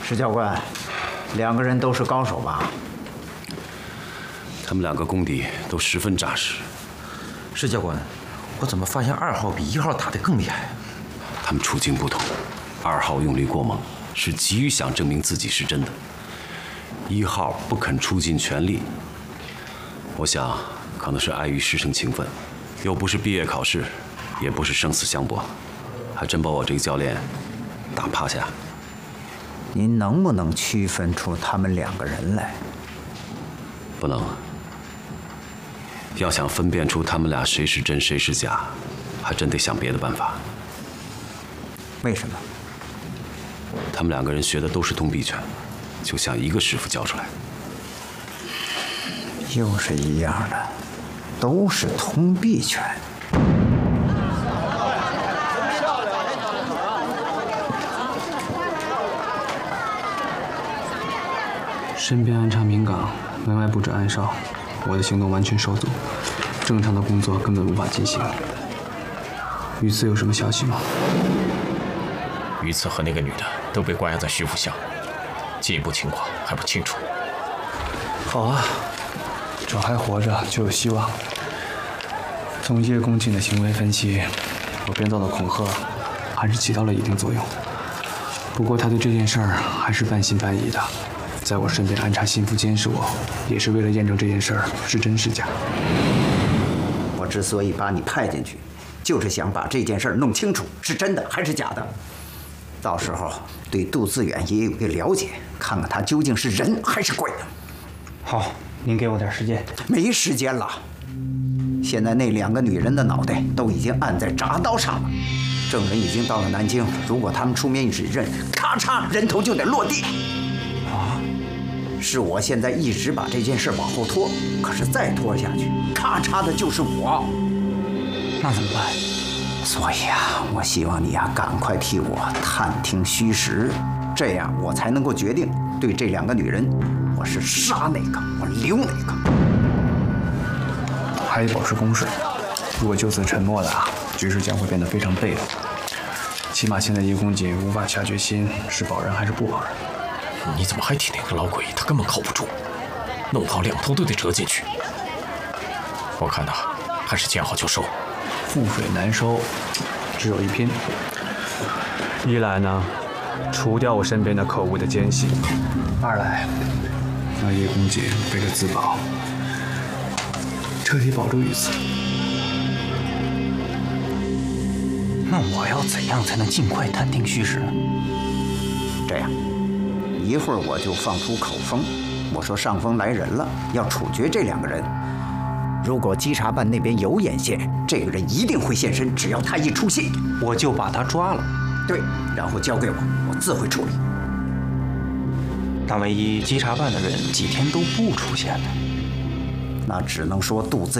石教官，两个人都是高手吧？ 他们两个功底都十分扎实。 石教官，我怎么发现2号比1号打得更厉害？ 他们处境不同，2号用力过猛，是急于想证明自己是真的；1号不肯出尽全力。我想，可能是碍于师生情分，又不是毕业考试，也不是生死相搏，还真把我这个教练打趴下。 您能不能区分出他们两个人来？ 不能。要想分辨出他们俩谁是真谁是假，还真得想别的办法。 为什么？ 他们两个人学的都是通臂拳，就像一个师傅教出来。 又是一样的，都是通臂拳。 身边安插民岗，门外布置暗哨，我的行动完全受阻，正常的工作根本无法进行。于此有什么消息吗？ 于此和那个女的都被关押在徐府巷，进一步情况还不清楚。 好啊，只要还活着就有希望。从叶公瑾的行为分析，我编造的恐吓还是起到了一定作用。不过他对这件事儿还是半信半疑的。在我身边安插心腹监视我，也是为了验证这件事儿是真是假。 我之所以把你派进去，就是想把这件事儿弄清楚是真的还是假的。到时候对杜自远也有个了解，看看他究竟是人还是鬼。 好，您给我点时间。 没时间了，现在那两个女人的脑袋都已经按在铡刀上了。证人已经到了南京，如果他们出面指认，咔嚓，人头就得落地。是我现在一直把这件事往后拖，可是再拖下去，咔嚓的就是我。 那怎么办？ 所以啊，我希望你啊，赶快替我探听虚实，这样我才能够决定对这两个女人，我是杀哪个，我留哪个。 还得保持攻势，如果就此沉默了啊，局势将会变得非常被动。起码现在叶公瑾无法下决心是保人还是不保人。 你怎么还提那个老鬼？他根本靠不住，弄不好两头都得折进去。我看呐，还是见好就收。 覆水难收，只有一拼。一来呢，除掉我身边的可恶的奸细；二来，让叶公瑾为了自保，彻底保住于此。 那我要怎样才能尽快探听虚实呢？ 这样。一会儿我就放出口风，我说上峰来人了，要处决这两个人。如果稽查办那边有眼线，这个人一定会现身，只要他一出现， 我就把他抓了。 对，然后交给我，我自会处理。 但万一稽查办的人几天都不出现呢？ 那只能说杜自